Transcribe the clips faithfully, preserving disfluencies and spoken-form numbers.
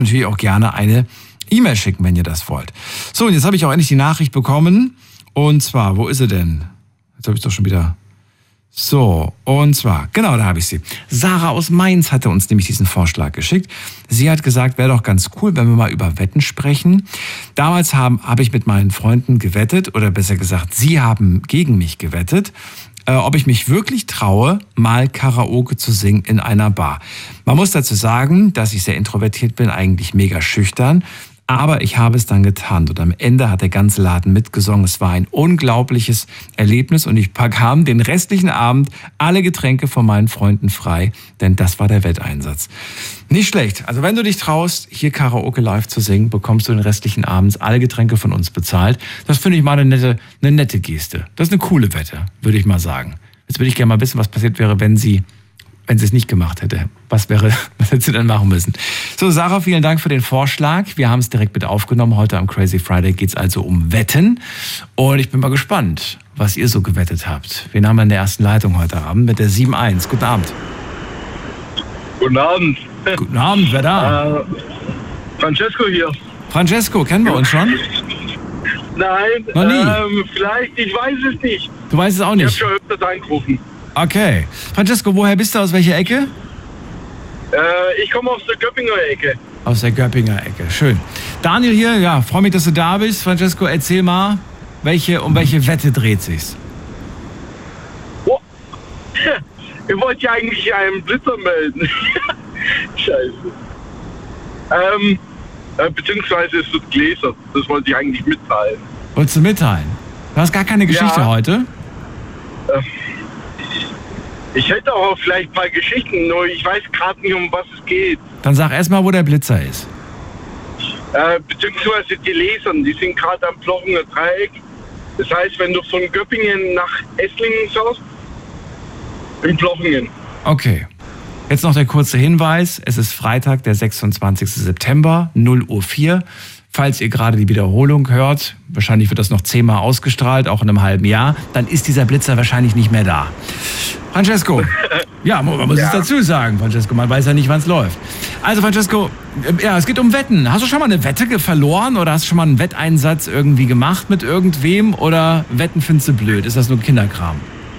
natürlich auch gerne eine E-Mail schicken, wenn ihr das wollt. So, und jetzt habe ich auch endlich die Nachricht bekommen. Und zwar, wo ist sie denn? Jetzt habe ich doch schon wieder... So, und zwar, genau, da habe ich sie. Sarah aus Mainz hatte uns nämlich diesen Vorschlag geschickt. Sie hat gesagt, wäre doch ganz cool, wenn wir mal über Wetten sprechen. Damals habe hab ich mit meinen Freunden gewettet, oder besser gesagt, sie haben gegen mich gewettet, äh, ob ich mich wirklich traue, mal Karaoke zu singen in einer Bar. Man muss dazu sagen, dass ich sehr introvertiert bin, eigentlich mega schüchtern. Aber ich habe es dann getan und am Ende hat der ganze Laden mitgesungen. Es war ein unglaubliches Erlebnis und ich bekam den restlichen Abend alle Getränke von meinen Freunden frei, denn das war der Wetteinsatz. Nicht schlecht. Also wenn du dich traust, hier Karaoke live zu singen, bekommst du den restlichen Abend alle Getränke von uns bezahlt. Das finde ich mal eine nette, eine nette Geste. Das ist eine coole Wette, würde ich mal sagen. Jetzt würde ich gerne mal wissen, was passiert wäre, wenn sie... wenn sie es nicht gemacht hätte. Was wäre, was hätte sie dann machen müssen? So, Sarah, vielen Dank für den Vorschlag. Wir haben es direkt mit aufgenommen. Heute am Crazy Friday geht es also um Wetten. Und ich bin mal gespannt, was ihr so gewettet habt. Wen haben wir in der ersten Leitung heute Abend mit der sieben eins? Guten Abend. Guten Abend. Guten Abend, wer da? Äh, Francesco hier. Francesco, kennen wir uns schon? Nein, Noch nie? Ähm, vielleicht, ich weiß es nicht. Du weißt es auch nicht? Ich habe schon öfters angerufen. Okay. Francesco, woher bist du? Aus welcher Ecke? Äh, ich komme aus der Göppinger Ecke. Aus der Göppinger Ecke, schön. Daniel hier, ja, freue mich, dass du da bist. Francesco, erzähl mal, welche, um welche Wette dreht sich's? Oh. Ihr wollt ja eigentlich einen Blitzer melden. Scheiße. Ähm, äh, beziehungsweise es wird Gläser. Das wollte ich eigentlich mitteilen. Wolltest du mitteilen? Du hast gar keine Geschichte Ja. heute? Äh, Ich hätte auch vielleicht ein paar Geschichten, nur ich weiß gerade nicht, um was es geht. Dann sag erst mal, wo der Blitzer ist. Äh, beziehungsweise die Lesern, die sind gerade am Plochener Dreieck. Das heißt, wenn du von Göppingen nach Esslingen schaust, in Plochingen. Okay. Jetzt noch der kurze Hinweis. Es ist Freitag, der sechsundzwanzigsten September, null Uhr vier. Falls ihr gerade die Wiederholung hört, wahrscheinlich wird das noch zehnmal ausgestrahlt, auch in einem halben Jahr, dann ist dieser Blitzer wahrscheinlich nicht mehr da. Francesco, ja, man muss ja. es dazu sagen, Francesco, man weiß ja nicht, wann es läuft. Also Francesco, ja, es geht um Wetten. Hast du schon mal eine Wette verloren oder hast du schon mal einen Wetteinsatz irgendwie gemacht mit irgendwem oder Wetten findest du blöd? Ist das nur Kinderkram?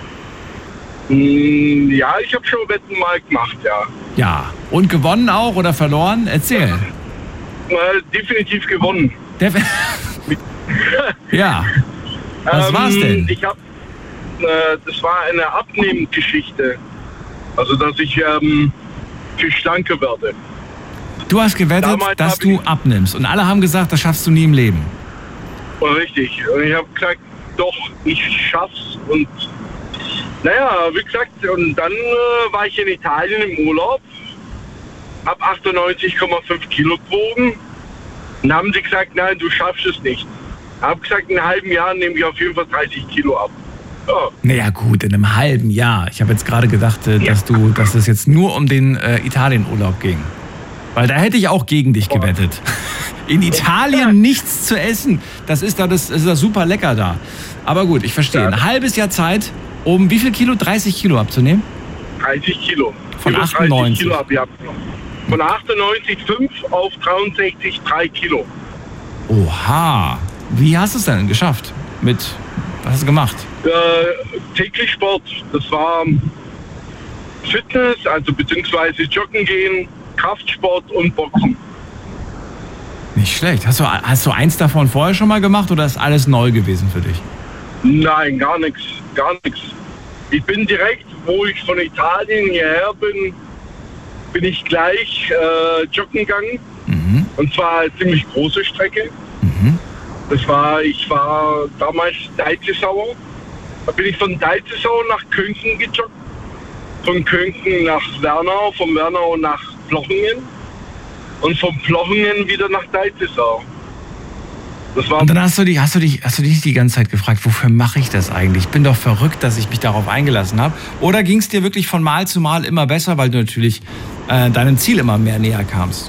Ja, ich habe schon Wetten mal gemacht, ja. Ja, und gewonnen auch oder verloren? Erzähl. Äh, definitiv gewonnen. Def ja. Was ähm, war's denn? Ich hab, äh, das war eine Abnehmgeschichte. Also, dass ich ähm, viel schlanker werde. Du hast gewettet, Damals dass hab du ich- abnimmst. Und alle haben gesagt, das schaffst du nie im Leben. Oh, richtig. Und ich habe gesagt, doch, ich schaff's. Und naja, wie gesagt, und dann äh, war ich in Italien im Urlaub. Hab achtundneunzig Komma fünf Kilo gewogen. Dann haben sie gesagt, nein, du schaffst es nicht. Hab gesagt, in einem halben Jahr nehme ich auf jeden Fall dreißig Kilo ab. Ja. Naja gut, in einem halben Jahr. Ich habe jetzt gerade gedacht, äh, dass du, dass es jetzt nur um den äh, Italienurlaub ging. Weil da hätte ich auch gegen dich gewettet. In Italien nichts zu essen. Das ist da, das ist da super lecker da. Aber gut, ich verstehe. Ein halbes Jahr Zeit, um wie viel Kilo? dreißig Kilo abzunehmen? dreißig Kilo. Von Über achtundneunzig. dreißig Kilo habe ich abgenommen. Von achtundneunzig Komma fünf auf dreiundsechzig Komma drei Kilo. Oha. Wie hast du es denn geschafft? Mit, was hast du gemacht? Äh, täglich Sport. Das war Fitness, also beziehungsweise Joggen gehen, Kraftsport und Boxen. Nicht schlecht. Hast du, hast du eins davon vorher schon mal gemacht oder ist alles neu gewesen für dich? Nein, gar nichts, gar nichts. Ich bin direkt, wo ich von Italien hierher bin, bin ich gleich äh, joggen gegangen. Mhm. Und zwar eine ziemlich große Strecke. Mhm. Das war, ich war damals Deizesauer. Da bin ich von Deizesauer nach Könken gejoggt. Von Könken nach Wernau, von Wernau nach Plochingen. Und von Plochingen wieder nach Deizesau. Das war Und dann hast du dich, hast du dich, hast du dich die ganze Zeit gefragt, wofür mache ich das eigentlich? Ich bin doch verrückt, dass ich mich darauf eingelassen habe. Oder ging es dir wirklich von Mal zu Mal immer besser, weil du natürlich äh, deinem Ziel immer mehr näher kamst?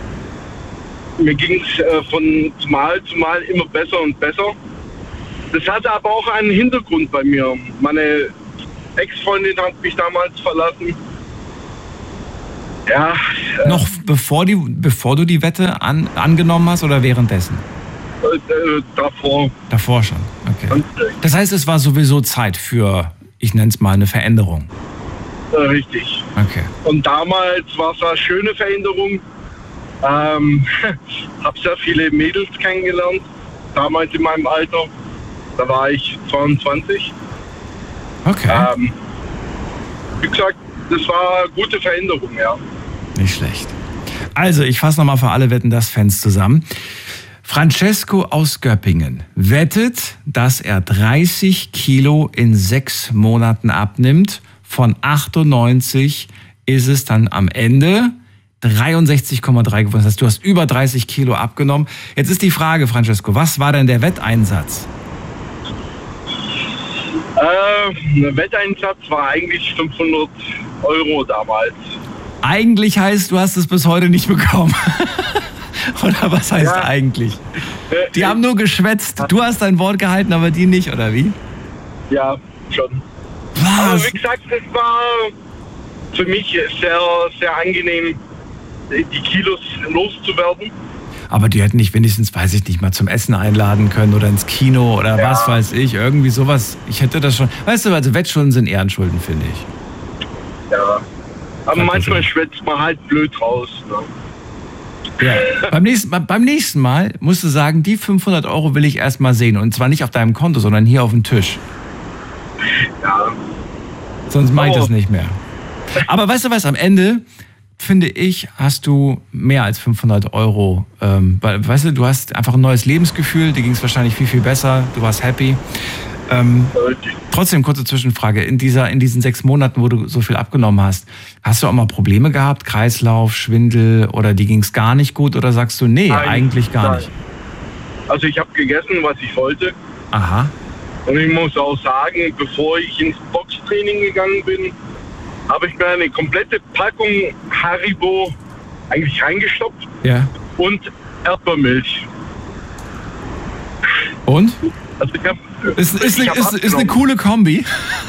Mir ging es äh, von Mal zu Mal immer besser und besser. Das hatte aber auch einen Hintergrund bei mir. Meine Ex-Freundin hat mich damals verlassen. Ja. Äh, Noch bevor, die, bevor du die Wette an, angenommen hast oder währenddessen? Äh, davor. Davor schon, okay. Das heißt, es war sowieso Zeit für, ich nenne es mal, eine Veränderung. Äh, richtig. Okay. Und damals war es eine schöne Veränderung. Ähm, habe sehr viele Mädels kennengelernt, damals in meinem Alter. Da war ich zweiundzwanzig. Okay. Ähm, wie gesagt, das war eine gute Veränderung, ja. Nicht schlecht. Also, ich fasse nochmal für alle Wetten das Fans zusammen. Francesco aus Göppingen wettet, dass er dreißig Kilo in sechs Monaten abnimmt. Von achtundneunzig ist es dann am Ende dreiundsechzig Komma drei geworden. Das heißt, du hast über dreißig Kilo abgenommen. Jetzt ist die Frage, Francesco, was war denn der Wetteinsatz? Äh, der Wetteinsatz war eigentlich fünfhundert Euro damals. Eigentlich heißt, du hast es bis heute nicht bekommen. Oder was heißt ja. eigentlich? Die haben nur geschwätzt. Du hast dein Wort gehalten, aber die nicht, oder wie? Ja, schon. Was? Aber wie gesagt, es war für mich sehr, sehr angenehm, die Kilos loszuwerden. Aber die hätten dich wenigstens, weiß ich nicht, mal zum Essen einladen können oder ins Kino oder ja. was weiß ich. Irgendwie sowas. Ich hätte das schon. Weißt du, also Wettschulden sind Ehrenschulden, finde ich. Ja. Aber manchmal schwätzt man halt blöd raus. Ne? Ja. beim, nächsten, beim nächsten Mal musst du sagen, die fünfhundert Euro will ich erst mal sehen. Und zwar nicht auf deinem Konto, sondern hier auf dem Tisch. Ja. Sonst mache ich das nicht mehr. Aber weißt du was, am Ende, finde ich, hast du mehr als fünfhundert Euro. Ähm, weil, weißt du, du hast einfach ein neues Lebensgefühl, dir ging es wahrscheinlich viel, viel besser, du warst happy. Ähm, trotzdem, kurze Zwischenfrage. In, dieser, in diesen sechs Monaten, wo du so viel abgenommen hast, hast du auch mal Probleme gehabt? Kreislauf, Schwindel oder dir ging es gar nicht gut? Oder sagst du, nee, nein, eigentlich gar nein. nicht? Also ich habe gegessen, was ich wollte. Aha. Und ich muss auch sagen, bevor ich ins Boxtraining gegangen bin, habe ich mir eine komplette Packung Haribo eigentlich reingestopft. Ja. Und Erdbeermilch. Und? Also ich hab, ist, ist, ich eine, ist, ist eine coole Kombi.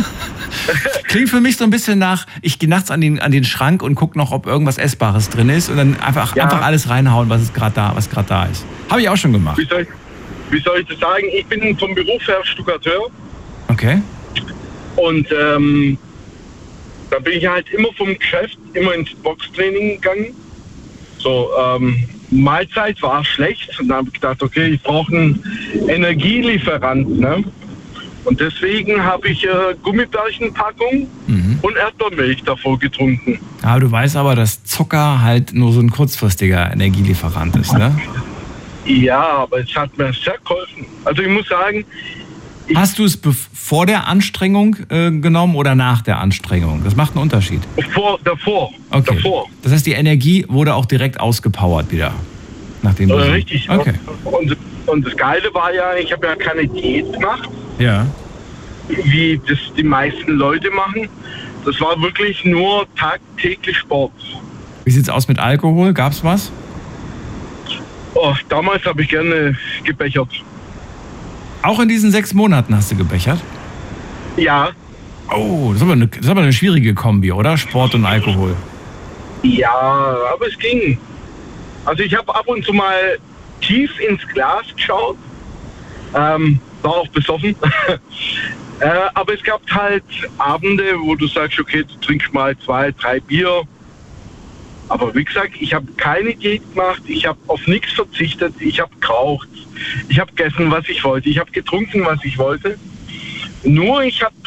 Klingt für mich so ein bisschen nach, ich gehe nachts an den, an den Schrank und gucke noch, ob irgendwas Essbares drin ist und dann einfach, ja. einfach alles reinhauen, was gerade da, was gerade da ist. Habe ich auch schon gemacht. Wie soll ich, wie soll ich das sagen? Ich bin vom Beruf her Stuckateur. Okay. Und ähm, da bin ich halt immer vom Geschäft, immer ins Boxtraining gegangen. So, ähm, Mahlzeit war schlecht und dann habe ich gedacht, okay, ich brauche einen Energielieferant, ne? Und deswegen habe ich äh, Gummibärchenpackung mhm. und Erdbeermilch davor getrunken. Aber du weißt aber, dass Zucker halt nur so ein kurzfristiger Energielieferant ist, ne? Ja, aber es hat mir sehr geholfen. Also ich muss sagen... Ich Hast du es vor der Anstrengung äh, genommen oder nach der Anstrengung? Das macht einen Unterschied. Vor, davor. Okay. Davor. Das heißt, die Energie wurde auch direkt ausgepowert wieder. Nachdem äh, richtig. Okay. Und, und das Geile war ja, ich habe ja keine Diät gemacht. Ja. Wie das die meisten Leute machen. Das war wirklich nur tagtäglich Sport. Wie sieht's aus mit Alkohol? Gab's was? Oh, damals habe ich gerne gebechert. Auch in diesen sechs Monaten hast du gebechert? Ja. Oh, das ist aber eine, das ist aber eine schwierige Kombi, oder? Sport und Alkohol. Ja, aber es ging. Also ich habe ab und zu mal tief ins Glas geschaut. Ähm, war auch besoffen. äh, aber es gab halt Abende, wo du sagst, okay, du trinkst mal zwei, drei Bier. Aber wie gesagt, ich habe keine Diät gemacht, ich habe auf nichts verzichtet, ich habe geraucht, ich habe gegessen, was ich wollte, ich habe getrunken, was ich wollte. Nur ich habe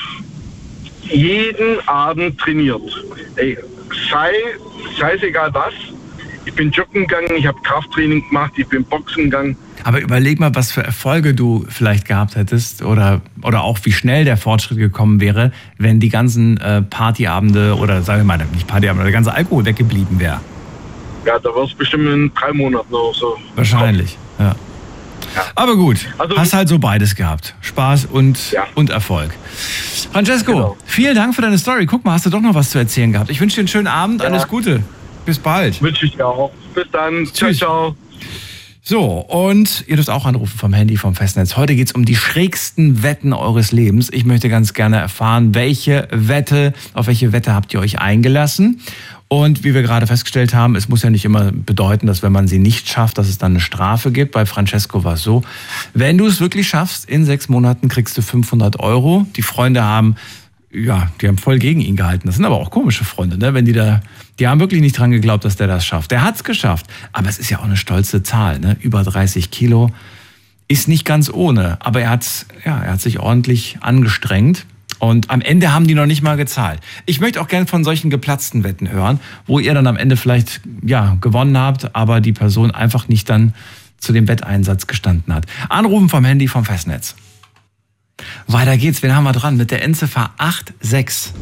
jeden Abend trainiert. Ey, sei, scheißegal was. Ich bin joggen gegangen, ich habe Krafttraining gemacht, ich bin Boxen gegangen. Aber überleg mal, was für Erfolge du vielleicht gehabt hättest oder, oder auch wie schnell der Fortschritt gekommen wäre, wenn die ganzen äh, Partyabende oder sagen wir mal, nicht Partyabende, der ganze Alkohol weggeblieben wäre. Ja, da war es bestimmt in drei Monaten oder so. Wahrscheinlich, ja. ja. Aber gut, also, hast halt so beides gehabt. Spaß und, ja. und Erfolg. Francesco, genau. Vielen Dank für deine Story. Guck mal, hast du doch noch was zu erzählen gehabt. Ich wünsche dir einen schönen Abend, ja. Alles Gute. Bis bald. Wünsche ich dir auch. Bis dann. Tschüss. Ciao, ciao. So, und ihr dürft auch anrufen vom Handy, vom Festnetz. Heute geht's um die schrägsten Wetten eures Lebens. Ich möchte ganz gerne erfahren, welche Wette, auf welche Wette habt ihr euch eingelassen? Und wie wir gerade festgestellt haben, es muss ja nicht immer bedeuten, dass wenn man sie nicht schafft, dass es dann eine Strafe gibt. Bei Francesco war es so, wenn du es wirklich schaffst, in sechs Monaten kriegst du fünfhundert Euro. Die Freunde haben, ja, die haben voll gegen ihn gehalten. Das sind aber auch komische Freunde, ne? Wenn die da, die haben wirklich nicht dran geglaubt, dass der das schafft. Der hat es geschafft. Aber es ist ja auch eine stolze Zahl, ne? Über dreißig Kilo. Ist nicht ganz ohne. Aber er hat, ja, er hat sich ordentlich angestrengt. Und am Ende haben die noch nicht mal gezahlt. Ich möchte auch gerne von solchen geplatzten Wetten hören, wo ihr dann am Ende vielleicht ja gewonnen habt, aber die Person einfach nicht dann zu dem Wetteinsatz gestanden hat. Anrufen vom Handy vom Festnetz. Weiter geht's. Wen haben wir dran? Mit der Endziffer acht sechs.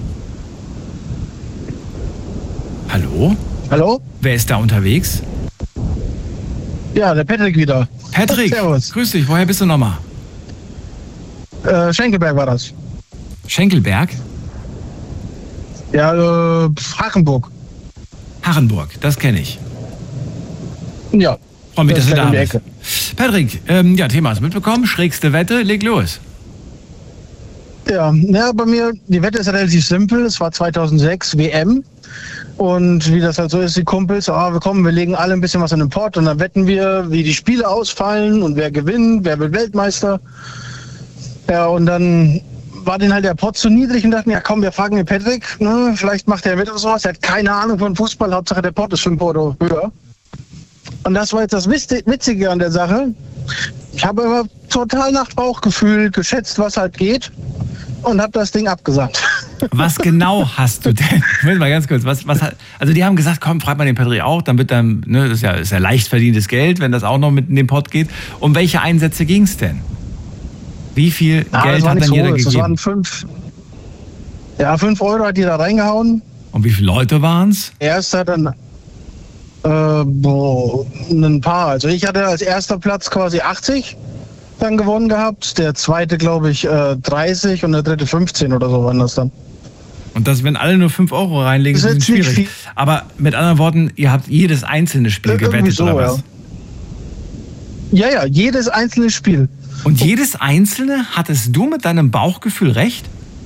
Hallo? Hallo? Wer ist da unterwegs? Ja, der Patrick wieder. Patrick, Servus. Grüß dich. Woher bist du nochmal? Äh, Schenkelberg war das. Schenkelberg? Ja, äh, Hachenburg. Hachenburg, das kenne ich. Ja. Freue mich, dass du da um die bist. Ecke. Patrick, ähm, ja, Thema hast du mitbekommen. Schrägste Wette, leg los. Ja, ja, bei mir, die Wette ist relativ simpel. Es war zweitausendsechs W M. Und wie das halt so ist, die Kumpels, ah, wir kommen, wir legen alle ein bisschen was in den Pott und dann wetten wir, wie die Spiele ausfallen und wer gewinnt, wer wird Weltmeister. Ja, und dann war denen halt der Pott zu niedrig und dachten, ja komm, wir fragen den Patrick, ne, vielleicht macht er mit oder sowas. Er hat keine Ahnung von Fußball, Hauptsache der Pott ist fünf Euro höher. Und das war jetzt das Witzige an der Sache. Ich habe aber total nach Bauchgefühl geschätzt, was halt geht und habe das Ding abgesagt. Was genau hast du denn? Moment mal ganz kurz. Was, was, also die haben gesagt, komm, frag mal den Patrick auch, dann wird dann, ne, das ist ja, ist ja leicht verdientes Geld, wenn das auch noch mit in den Pott geht. Um welche Einsätze ging es denn? Wie viel Ja, Geld hat dann jeder hohes. gegeben? Das waren fünf, ja, fünf Euro hat die da reingehauen. Und wie viele Leute waren es? Erster dann äh, boah, ein paar. Also ich hatte als erster Platz quasi achtzig dann gewonnen gehabt. Der zweite, glaube ich, äh, dreißig und der dritte fünfzehn oder so waren das dann. Und das, wenn alle nur fünf Euro reinlegen, Das ist ist ein jetzt bisschen schwierig. nicht viel. Aber mit anderen Worten, ihr habt jedes einzelne Spiel Irgendwie gewettet, so, oder was? Ja. ja, ja, jedes einzelne Spiel. Und jedes einzelne, hattest du mit deinem Bauchgefühl recht?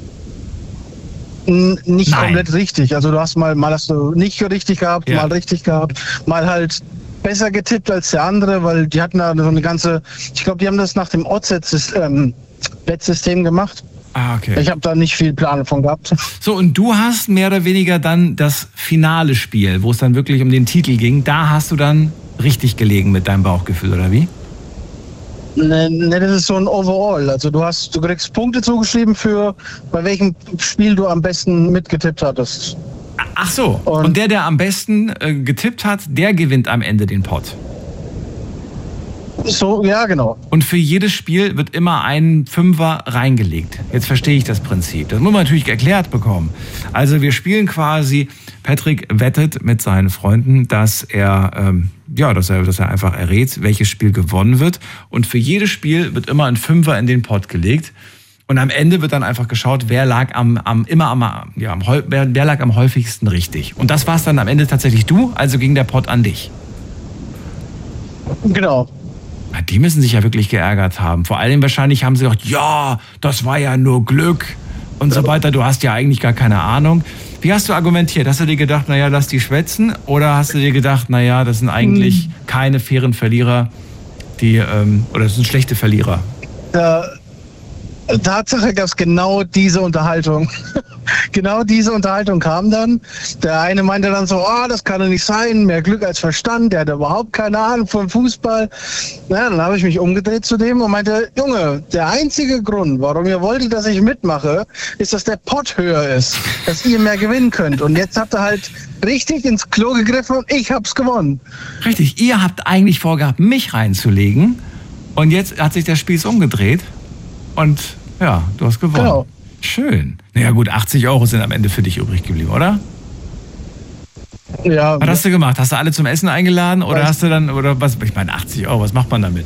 N- Nicht Nein. komplett richtig. Also du hast mal, mal hast du nicht richtig gehabt, Ja. mal richtig gehabt, mal halt besser getippt als der andere, weil die hatten da so eine ganze, ich glaube, die haben das nach dem Odds-Bettsystem gemacht. Ah, okay. Ich habe da nicht viel Plan von gehabt. So, und du hast mehr oder weniger dann das finale Spiel, wo es dann wirklich um den Titel ging, da hast du dann richtig gelegen mit deinem Bauchgefühl, oder wie? Ne, ne, das ist so ein Overall. Also du hast, du kriegst Punkte zugeschrieben für, bei welchem Spiel du am besten mitgetippt hattest. Ach so, und, Und- der, der am besten äh, getippt hat, der gewinnt am Ende den Pott. So, ja, genau. Und für jedes Spiel wird immer ein Fünfer reingelegt. Jetzt verstehe ich das Prinzip. Das muss man natürlich erklärt bekommen. Also wir spielen quasi, Patrick wettet mit seinen Freunden, dass er, ähm, ja, dass er, dass er einfach errät, welches Spiel gewonnen wird. Und für jedes Spiel wird immer ein Fünfer in den Pott gelegt. Und am Ende wird dann einfach geschaut, wer lag am, am immer am, ja, am häu- wer, wer lag am häufigsten richtig. Und das war es dann am Ende tatsächlich du, also ging der Pott an dich. Genau. Na, die müssen sich ja wirklich geärgert haben. Vor allem wahrscheinlich haben sie gedacht, ja, das war ja nur Glück und so weiter. Du hast ja eigentlich gar keine Ahnung. Wie hast du argumentiert? Hast du dir gedacht, naja, lass die schwätzen? Oder hast du dir gedacht, naja, das sind eigentlich keine fairen Verlierer, die, ähm, oder das sind schlechte Verlierer? Äh, Tatsache gab es genau diese Unterhaltung. Genau diese Unterhaltung kam dann. Der eine meinte dann so, ah, oh, das kann doch nicht sein, mehr Glück als Verstand, der hat überhaupt keine Ahnung vom Fußball. Na, dann habe ich mich umgedreht zu dem und meinte, Junge, der einzige Grund, warum ihr wolltet, dass ich mitmache, ist, dass der Pott höher ist, dass ihr mehr gewinnen könnt. Und jetzt habt ihr halt richtig ins Klo gegriffen und ich hab's gewonnen. Richtig, ihr habt eigentlich vorgehabt, mich reinzulegen und jetzt hat sich der Spieß umgedreht und ja, du hast gewonnen. Genau. Schön. Naja gut, achtzig Euro sind am Ende für dich übrig geblieben, oder? Ja, Was hast du gemacht? Hast du alle zum Essen eingeladen oder Was? hast du dann, oder was, ich meine achtzig Euro, was macht man damit?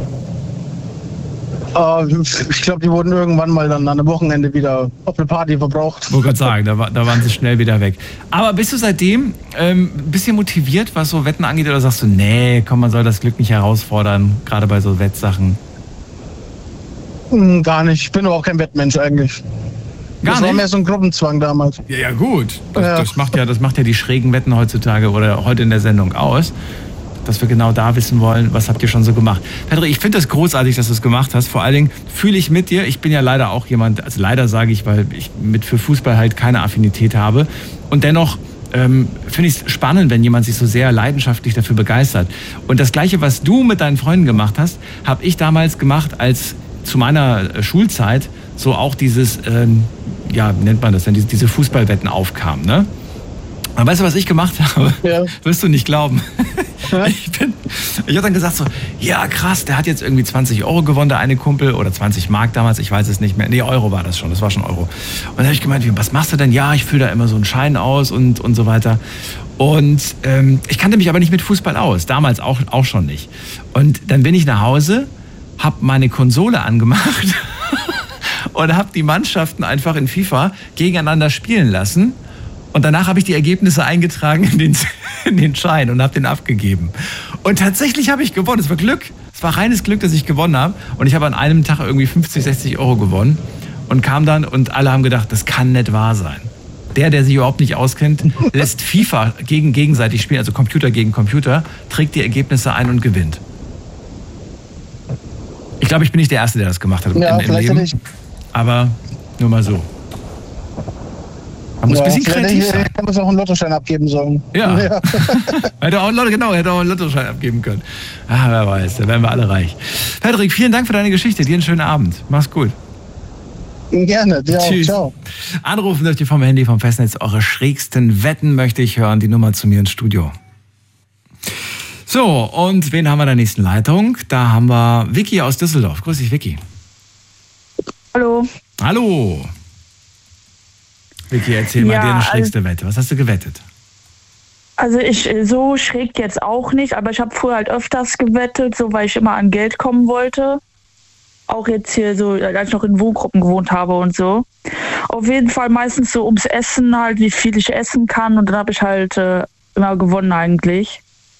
äh, ich glaube, die wurden irgendwann mal dann an einem Wochenende wieder auf eine Party verbraucht. Ich wollte gerade sagen, da, war- da waren sie schnell wieder weg. Aber bist du seitdem ähm, ein bisschen motiviert, was so Wetten angeht, oder sagst du, nee, komm, man soll das Glück nicht herausfordern, gerade bei so Wettsachen? Hm, Gar nicht. Ich bin aber auch kein Wettmensch eigentlich. Gar das war nicht? mehr so ein Gruppenzwang damals. Ja, ja gut. Das, Ja. Das, macht ja, das macht ja die schrägen Wetten heutzutage oder heute in der Sendung aus, dass wir genau da wissen wollen, was habt ihr schon so gemacht. Patrick, ich finde das großartig, dass du es gemacht hast. Vor allen Dingen fühle ich mit dir. Ich bin ja leider auch jemand, also leider sage ich, weil ich mit für Fußball halt keine Affinität habe. Und dennoch ähm, finde ich es spannend, wenn jemand sich so sehr leidenschaftlich dafür begeistert. Und das Gleiche, was du mit deinen Freunden gemacht hast, habe ich damals gemacht, als zu meiner Schulzeit so auch dieses, ähm, ja, wie nennt man das denn, diese, diese Fußballwetten aufkamen, ne? Aber weißt du, was ich gemacht habe? Ja. Wirst du nicht glauben. Ich bin, ich habe dann gesagt so, ja krass, der hat jetzt irgendwie zwanzig Euro gewonnen, der eine Kumpel, oder zwanzig Mark damals, ich weiß es nicht mehr. Nee, Euro war das schon, das war schon Euro. Und dann habe ich gemeint, was machst du denn? Ja, ich fülle da immer so einen Schein aus und, und so weiter. Und ähm, ich kannte mich aber nicht mit Fußball aus, damals auch, auch schon nicht. Und dann bin ich nach Hause, habe meine Konsole angemacht und habe die Mannschaften einfach in FIFA gegeneinander spielen lassen. Und danach habe ich die Ergebnisse eingetragen in den, in den Schein und habe den abgegeben. Und tatsächlich habe ich gewonnen. Es war Glück. Es war reines Glück, dass ich gewonnen habe. Und ich habe an einem Tag irgendwie fünfzig, sechzig Euro gewonnen. Und kam dann und alle haben gedacht, das kann nicht wahr sein. Der, der sich überhaupt nicht auskennt, lässt FIFA gegen gegenseitig spielen, also Computer gegen Computer, trägt die Ergebnisse ein und gewinnt. Ich glaube, ich bin nicht der Erste, der das gemacht hat Ja, im, im vielleicht Leben. hätte ich. Aber nur mal so. Man muss Ja, ein bisschen vielleicht kreativ hätte sein. ich hätte auch einen Lottoschein abgeben sollen. Ja. Ja. hätte auch, genau, hätte auch einen Lottoschein abgeben können. Ah, wer weiß, da wären wir alle reich. Patrick, vielen Dank für deine Geschichte. Dir einen schönen Abend. Mach's gut. Gerne. Ja, Tschüss. ciao. Anrufen dürft ihr vom Handy, vom Festnetz. Eure schrägsten Wetten möchte ich hören. Die Nummer zu mir ins Studio. So, und wen haben wir in der nächsten Leitung? Da haben wir Vicky aus Düsseldorf. Grüß dich, Vicky. Hallo. Hallo. Vicky, erzähl mal Ja, deine schrägste Wette. Was hast du gewettet? Also ich so schräg jetzt auch nicht, aber ich habe früher halt öfters gewettet, so weil ich immer an Geld kommen wollte. Auch jetzt hier so, als ich noch in Wohngruppen gewohnt habe und so. Auf jeden Fall meistens so ums Essen halt, wie viel ich essen kann, und dann habe ich halt äh, immer gewonnen eigentlich.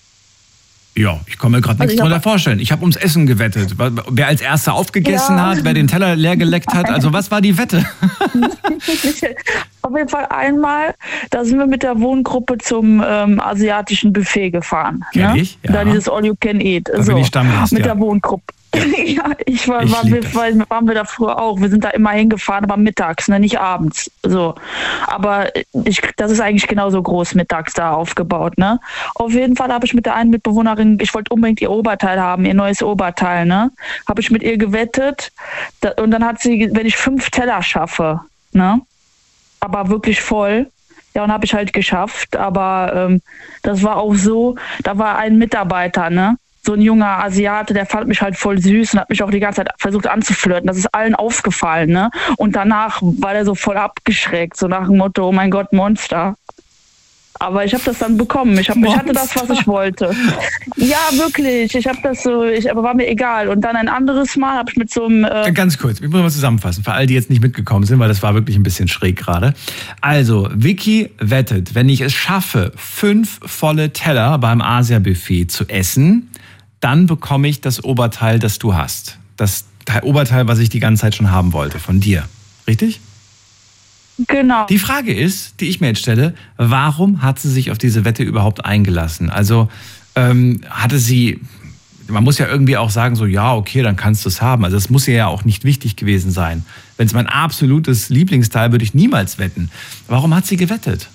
Ja, ich kann mir gerade Also nichts ich drunter hab- vorstellen. Ich habe ums Essen gewettet. Wer als Erster aufgegessen Ja. hat, wer den Teller leer geleckt hat. Also was war die Wette? Auf jeden Fall einmal, da sind wir mit der Wohngruppe zum ähm, asiatischen Buffet gefahren. Kenn ne? ich, ja. Da dieses All You Can Eat. Da bin ich Stammgast, mit ja. der Wohngruppe. Ja, ich war, Ich war, lieb wir, das. weil, waren wir da früher auch. Wir sind da immer hingefahren, aber mittags, ne, nicht abends. So. Aber ich, das ist eigentlich genauso groß mittags da aufgebaut. Ne? Auf jeden Fall habe ich mit der einen Mitbewohnerin, ich wollte unbedingt ihr Oberteil haben, ihr neues Oberteil. Ne? Habe ich mit ihr gewettet. Da, und dann hat sie, wenn ich fünf Teller schaffe, ne? aber wirklich voll. Ja, und habe ich halt geschafft. Aber ähm, das war auch so, da war ein Mitarbeiter, ne? So ein junger Asiate, der fand mich halt voll süß und hat mich auch die ganze Zeit versucht anzuflirten. Das ist allen aufgefallen, ne? Und danach war der so voll abgeschreckt, so nach dem Motto, oh mein Gott, Monster. Aber ich habe das dann bekommen. Ich, hab, ich hatte das, was ich wollte. Ja, wirklich. Ich habe das so, ich, aber war mir egal. Und dann ein anderes Mal habe ich mit so einem... Äh, Ganz kurz, ich muss mal zusammenfassen, für all die jetzt nicht mitgekommen sind, weil das war wirklich ein bisschen schräg gerade. Also, Vicky wettet, wenn ich es schaffe, fünf volle Teller beim Asia-Buffet zu essen, dann bekomme ich das Oberteil, das du hast. Das Oberteil, was ich die ganze Zeit schon haben wollte, von dir. Richtig? genau. Die Frage ist, die ich mir jetzt stelle, warum hat sie sich auf diese Wette überhaupt eingelassen? Also ähm, hatte sie, man muss ja irgendwie auch sagen, so ja, okay, dann kannst du es haben. Also es muss ihr ja auch nicht wichtig gewesen sein. Wenn es mein absolutes Lieblingsteil, würde ich niemals wetten. Warum hat sie gewettet?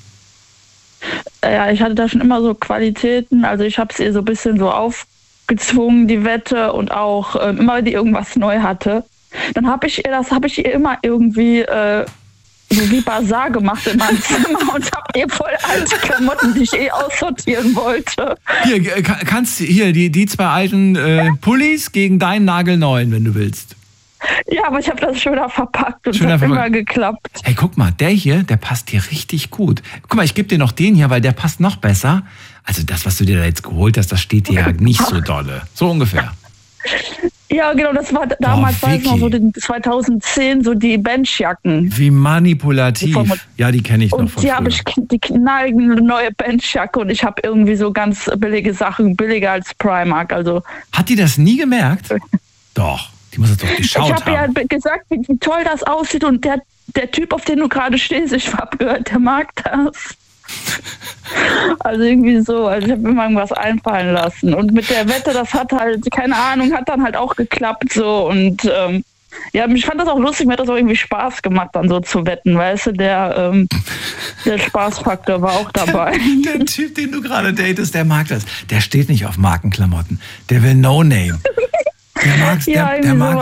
Ja, ich hatte da schon immer so Qualitäten. Also ich habe es ihr so ein bisschen so aufgezwungen, die Wette, und auch ähm, immer, wenn die irgendwas neu hatte. Dann habe ich ihr, das habe ich ihr immer irgendwie äh, so wie Bazar gemacht in meinem Zimmer und habe ihr voll alte Klamotten, die ich eh aussortieren wollte. Hier, äh, ka- kannst hier die, die zwei alten äh, Pullis gegen deinen nagelneuen, wenn du willst. Ja, aber ich habe das schöner verpackt und es Schöner hat verpackt. immer geklappt. Hey, guck mal, der hier, der passt dir richtig gut. Guck mal, ich gebe dir noch den hier, weil der passt noch besser. Also das, was du dir da jetzt geholt hast, das steht dir ja nicht so dolle. So ungefähr. Ja, genau, das war damals, weiß ich noch, so den zweitausendzehn, so die Benchjacken. Wie manipulativ. Ja, die kenne ich noch Und von die früher. habe ich, die knallige neue Benchjacke, und ich habe irgendwie so ganz billige Sachen, billiger als Primark. Also Hat die das nie gemerkt? Doch, die muss das doch ich geschaut habe ihr haben. halt gesagt, wie, wie toll das aussieht, und der, der Typ, auf den du gerade stehst, ich habe gehört, der mag das. Also irgendwie so, also ich habe mir mal irgendwas einfallen lassen. Und mit der Wette, das hat halt, keine Ahnung, hat dann halt auch geklappt so. Und ähm, ja, ich fand das auch lustig, mir hat das auch irgendwie Spaß gemacht, dann so zu wetten, weißt du, der, ähm, der Spaßfaktor war auch dabei. Der, der Typ, den du gerade datest, der mag das. Der steht nicht auf Markenklamotten. Der will No Name. Der mag's, der, ja, der mag's.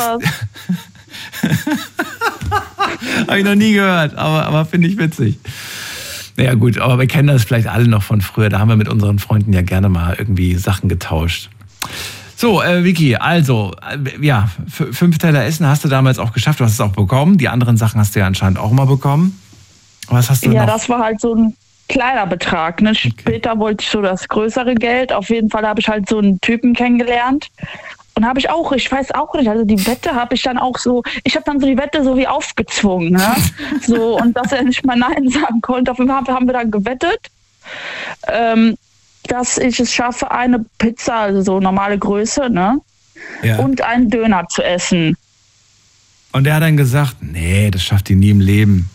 Habe ich noch nie gehört, aber, aber finde ich witzig. Naja gut, aber wir kennen das vielleicht alle noch von früher. Da haben wir mit unseren Freunden ja gerne mal irgendwie Sachen getauscht. So, äh, Vicky, also, äh, ja, f- fünf Teller Essen hast du damals auch geschafft. Du hast es auch bekommen. Die anderen Sachen hast du ja anscheinend auch mal bekommen. Was hast du Ja, noch? das war halt so ein kleiner Betrag. Ne? Später okay. wollte ich so das größere Geld. Auf jeden Fall habe ich halt so einen Typen kennengelernt. Und habe ich auch, ich weiß auch nicht, also die Wette habe ich dann auch so, ich habe dann so die Wette so wie aufgezwungen, ne? So, und dass er nicht mal Nein sagen konnte. Auf jeden Fall haben wir dann gewettet, ähm, dass ich es schaffe, eine Pizza, also so normale Größe, ne? Ja. Und einen Döner zu essen. Und er hat dann gesagt, nee, das schafft ihn nie im Leben.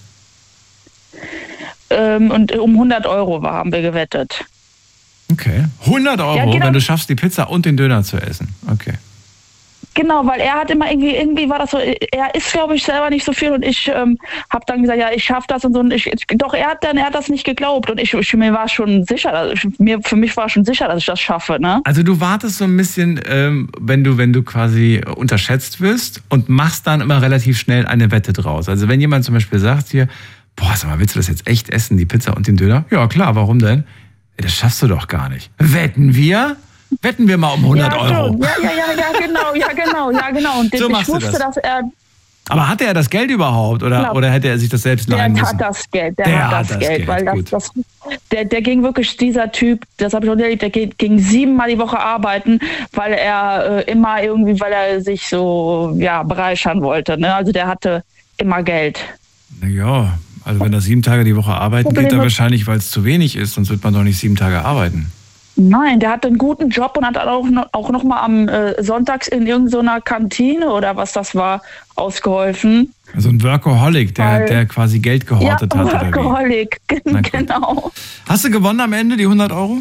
Ähm, und um hundert Euro war, haben wir gewettet. Okay, hundert Euro, ja, genau. Wenn du schaffst, die Pizza und den Döner zu essen. Okay. Genau, weil er hat immer irgendwie, irgendwie war das so, er isst, glaube ich, selber nicht so viel und ich ähm, habe dann gesagt, ja, ich schaffe das und so. Und ich, doch, er hat dann, er hat das nicht geglaubt und ich, ich mir war schon sicher, ich, mir, für mich war schon sicher, dass ich das schaffe, ne? Also du wartest so ein bisschen, ähm, wenn du, wenn du quasi unterschätzt wirst und machst dann immer relativ schnell eine Wette draus. Also wenn jemand zum Beispiel sagt hier, boah, sag mal, willst du das jetzt echt essen, die Pizza und den Döner? Ja, klar, warum denn? Das schaffst du doch gar nicht. Wetten wir? Wetten wir mal um hundert ja, Euro. Ja, ja, ja, ja, genau, ja, genau, ja, genau. Und so ich wusste, das. dass er... Aber hatte er das Geld überhaupt oder, Glaub, oder hätte er sich das selbst leihen müssen? Der hat das Geld, der, der hat das, das Geld, Geld, weil das, das, der, der ging wirklich, dieser Typ, das habe ich auch erlebt, der ging, ging siebenmal die Woche arbeiten, weil er äh, immer irgendwie, weil er sich so, ja, bereichern wollte, ne? Also der hatte immer Geld. Naja, also wenn er sieben Tage die Woche arbeiten Problem geht, dann wahrscheinlich, weil es zu wenig ist, sonst wird man doch nicht sieben Tage arbeiten. Nein, der hatte einen guten Job und hat auch noch, auch noch mal am äh, Sonntags in irgendeiner Kantine oder was das war, ausgeholfen. Also ein Workaholic, der, weil, der quasi Geld gehortet ja, hat. Workaholic, genau. Hast du gewonnen am Ende, die hundert Euro?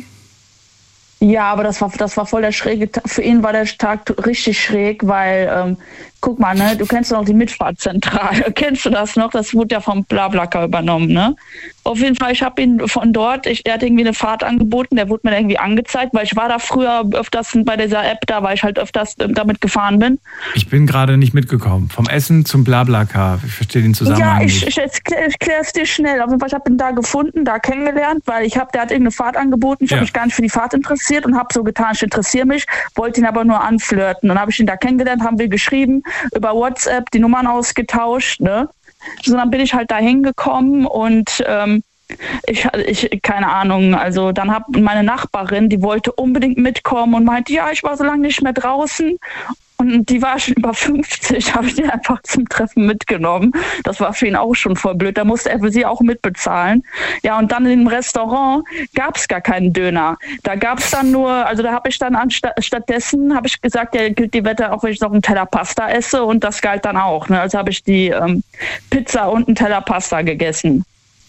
Ja, aber das war, das war voll der schräge Tag. Für ihn war der Tag richtig schräg, weil, ähm, guck mal, ne, du kennst noch die Mitfahrzentrale. Kennst du das noch? Das wurde ja vom BlaBlaCar übernommen, ne? Auf jeden Fall, ich habe ihn von dort, ich, er hat irgendwie eine Fahrt angeboten, der wurde mir irgendwie angezeigt, weil ich war da früher öfters bei dieser App da, weil ich halt öfters damit gefahren bin. Ich bin gerade nicht mitgekommen. Vom Essen zum BlaBlaCar. Ich verstehe den Zusammenhang Ja, ich, nicht. ich, ich klär es dir schnell. Auf jeden Fall, ich habe ihn da gefunden, da kennengelernt, weil ich habe, der hat irgendeine Fahrt angeboten. Ich ja. habe mich gar nicht für die Fahrt interessiert und habe so getan, ich interessiere mich, wollte ihn aber nur anflirten. Dann habe ich ihn da kennengelernt, haben wir geschrieben, über WhatsApp die Nummern ausgetauscht, ne? So, dann bin ich halt da hingekommen und ähm, ich, ich, keine Ahnung, also dann hat meine Nachbarin, die wollte unbedingt mitkommen und meinte, ja, ich war so lange nicht mehr draußen. Und die war schon über fünfzig, habe ich die einfach zum Treffen mitgenommen. Das war für ihn auch schon voll blöd. Da musste er für sie auch mitbezahlen. Ja, und dann im Restaurant gab es gar keinen Döner. Da gab es dann nur, also da habe ich dann anstatt, stattdessen, habe ich gesagt, ja, gilt die Wette auch, wenn ich noch einen Teller Pasta esse. Und das galt dann auch. Ne? Also habe ich die ähm, Pizza und einen Teller Pasta gegessen.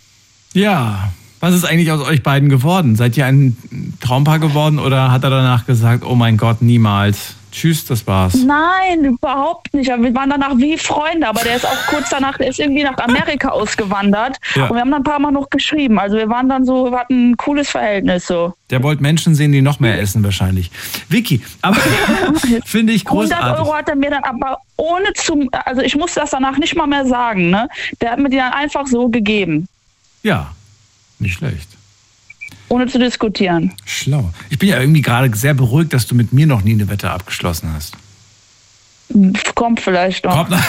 Ja, was ist eigentlich aus euch beiden geworden? Seid ihr ein Traumpaar geworden oder hat er danach gesagt, oh mein Gott, niemals? Tschüss, das war's. Nein, überhaupt nicht. Wir waren danach wie Freunde, aber der ist auch kurz danach, der ist irgendwie nach Amerika ausgewandert. Ja. Und wir haben dann ein paar Mal noch geschrieben. Also wir waren dann so, wir hatten ein cooles Verhältnis so. Der wollte Menschen sehen, die noch mehr essen wahrscheinlich. Vicky, aber finde ich großartig. hundert Euro hat er mir dann aber ohne zum, also ich musste das danach nicht mal mehr sagen, ne? Der hat mir die dann einfach so gegeben. Ja, nicht schlecht. Ohne zu diskutieren. Schlau. Ich bin ja irgendwie gerade sehr beruhigt, dass du mit mir noch nie eine Wette abgeschlossen hast. Kommt vielleicht noch. Kommt, noch.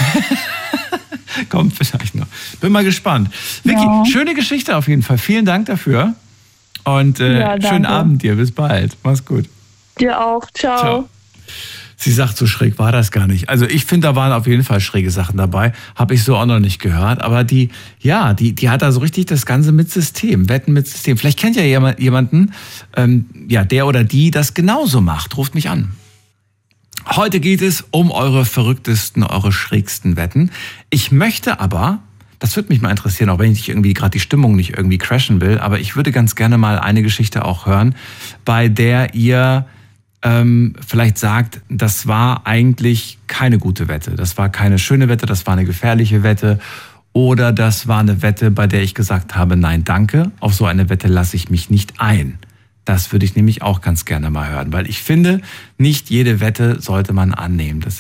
Kommt vielleicht noch. Bin mal gespannt. Vicky, ja. Schöne Geschichte auf jeden Fall. Vielen Dank dafür. Und äh, ja, schönen Abend dir. Bis bald. Mach's gut. Dir auch. Ciao. Ciao. Sie sagt, so schräg war das gar nicht. Also ich finde, da waren auf jeden Fall schräge Sachen dabei. Habe ich so auch noch nicht gehört. Aber die, ja, die, die hat da so richtig das Ganze mit System. Wetten mit System. Vielleicht kennt ja jemanden, ähm, ja, der oder die das genauso macht. Ruft mich an. Heute geht es um eure verrücktesten, eure schrägsten Wetten. Ich möchte aber, das würde mich mal interessieren, auch wenn ich irgendwie gerade die Stimmung nicht irgendwie crashen will, aber ich würde ganz gerne mal eine Geschichte auch hören, bei der ihr ähm, vielleicht sagt, das war eigentlich keine gute Wette, das war keine schöne Wette, das war eine gefährliche Wette oder das war eine Wette, bei der ich gesagt habe, nein, danke, auf so eine Wette lasse ich mich nicht ein. Das würde ich nämlich auch ganz gerne mal hören, weil ich finde, nicht jede Wette sollte man annehmen. Das